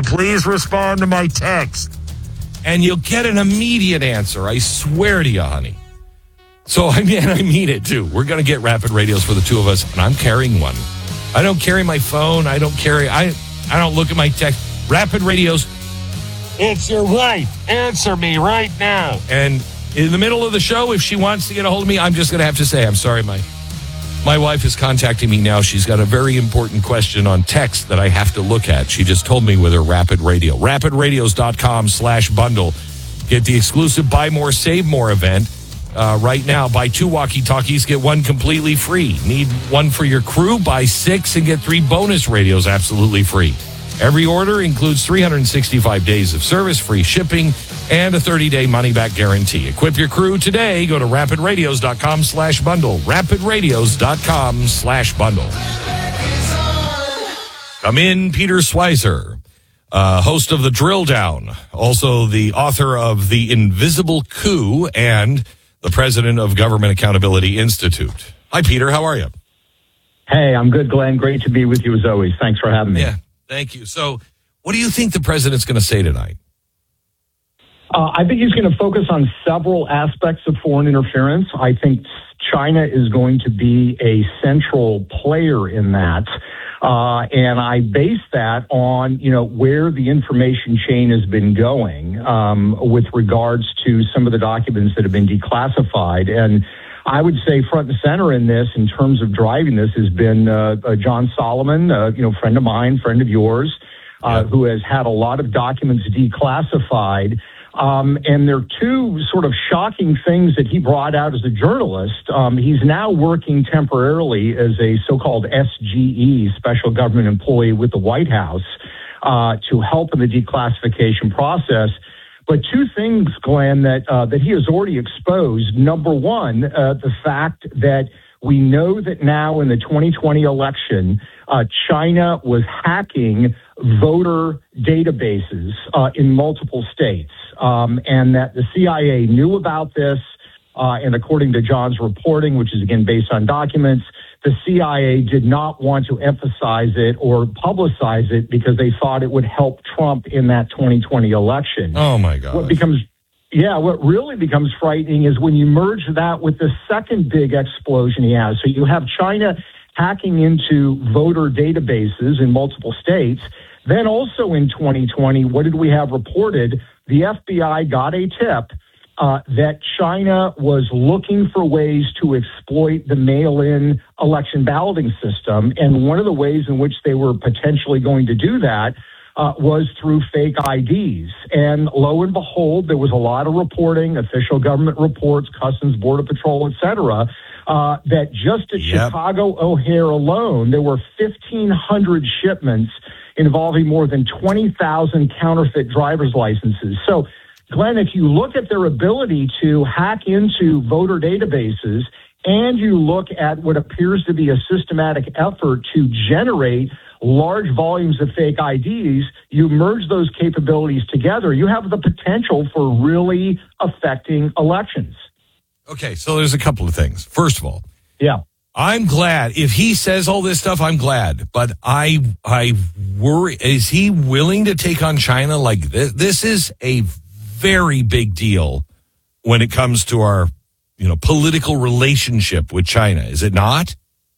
you please respond to my text? And you'll get an immediate answer. I swear to you, honey. So, I mean it, too. We're going to get rapid radios for the two of us, and I'm carrying one. I don't carry my phone. I don't look at my text. Rapid radios. It's your wife. Answer me right now. And in the middle of the show, if she wants to get a hold of me, I'm just going to have to say, I'm sorry, my wife is contacting me now. She's got a very important question on text that I have to look at. She just told me with her Rapid Radio. RapidRadios.com/bundle. Get the exclusive Buy More, Save More event. Right now, buy 2 walkie-talkies, get 1 completely free. Need 1 for your crew? Buy 6 and get 3 bonus radios absolutely free. Every order includes 365 days of service, free shipping, and a 30-day money-back guarantee. Equip your crew today. Go to rapidradios.com/bundle. Rapidradios.com/bundle. Come in, Peter Schweizer, host of The Drill Down, also the author of The Invisible Coup and the president of Government Accountability Institute. Hi, Peter. How are you? Hey, I'm good, Glenn. Great to be with you as always. Thanks for having me. Yeah, thank you. So what do you think the president's going to say tonight? I think he's going to focus on several aspects of foreign interference. I think China is going to be a central player in that. And I base that on, where the information chain has been going with regards to some of the documents that have been declassified. And I would say front and center in this, in terms of driving this, has been John Solomon, friend of mine, friend of yours, who has had a lot of documents declassified. And there are 2 sort of shocking things that he brought out as a journalist. He's now working temporarily as a so-called SGE, special government employee with the White House, to help in the declassification process. But 2 things, Glenn, that he has already exposed. Number one, the fact that we know that now in the 2020 election, China was hacking voter databases in multiple states, and that the CIA knew about this. And according to John's reporting, which is again based on documents, the CIA did not want to emphasize it or publicize it because they thought it would help Trump in that 2020 election. Oh my God! What really becomes frightening is when you merge that with the second big explosion he has. So you have China hacking into voter databases in multiple states. Then also in 2020, what did we have reported? The FBI got a tip that China was looking for ways to exploit the mail-in election balloting system. And one of the ways in which they were potentially going to do that was through fake IDs. And lo and behold, there was a lot of reporting, official government reports, Customs, Border Patrol, et cetera, that just at Chicago O'Hare alone, there were 1,500 shipments involving more than 20,000 counterfeit driver's licenses. So, Glenn, if you look at their ability to hack into voter databases and you look at what appears to be a systematic effort to generate large volumes of fake IDs, you merge those capabilities together, you have the potential for really affecting elections. Okay, so there's a couple of things. First of all, I'm glad. If he says all this stuff, I'm glad. But I worry, is he willing to take on China like this? This is a very big deal when it comes to our, political relationship with China, is it not?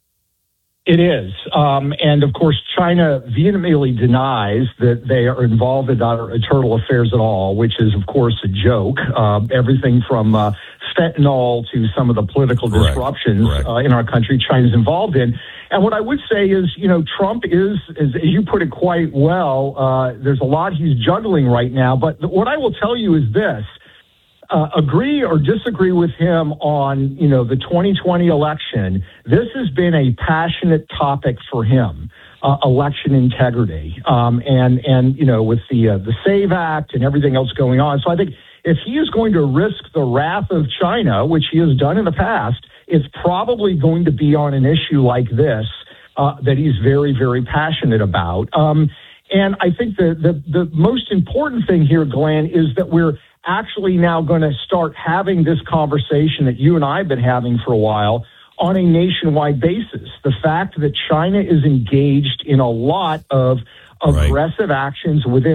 It is. And of course, China vehemently denies that they are involved in our internal affairs at all, which is, of course, a joke. Everything from fentanyl to some of the political disruptions in our country, China's involved in. And what I would say is, Trump is, as you put it quite well, there's a lot he's juggling right now. But what I will tell you is this. Agree or disagree with him on, the 2020 election, this has been a passionate topic for him, election integrity, and with the SAVE Act and everything else going on. So I think if he is going to risk the wrath of China, which he has done in the past, it's probably going to be on an issue like this that he's very, very passionate about. And I think the most important thing here, Glenn, is that we're actually now going to start having this conversation that you and I have been having for a while on a nationwide basis. The fact that China is engaged in a lot of aggressive actions within